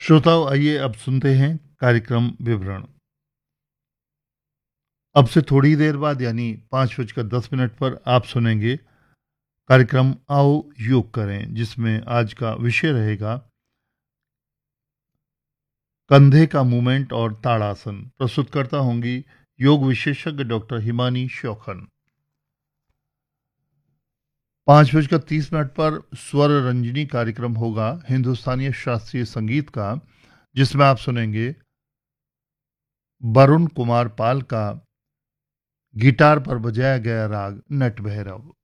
श्रोताओं, आइए अब सुनते हैं कार्यक्रम विवरण। अब से थोड़ी देर बाद यानी 5:10 पर आप सुनेंगे कार्यक्रम आओ योग करें, जिसमें आज का विषय रहेगा कंधे का मूवमेंट और ताड़ासन। प्रस्तुतकर्ता होंगी योग विशेषज्ञ डॉक्टर हिमानी शौखन। 5:30 पर स्वर रंजनी कार्यक्रम होगा हिंदुस्तानी शास्त्रीय संगीत का, जिसमें आप सुनेंगे वरुण कुमार पाल का गिटार पर बजाया गया राग नट भैरव।